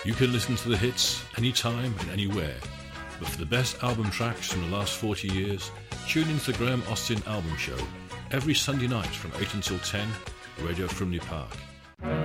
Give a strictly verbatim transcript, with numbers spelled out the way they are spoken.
You can listen to the hits anytime and anywhere, but for the best album tracks from the last forty years, tune into the Graham Austin Album Show every Sunday night from eight until ten, Radio Frimley Park.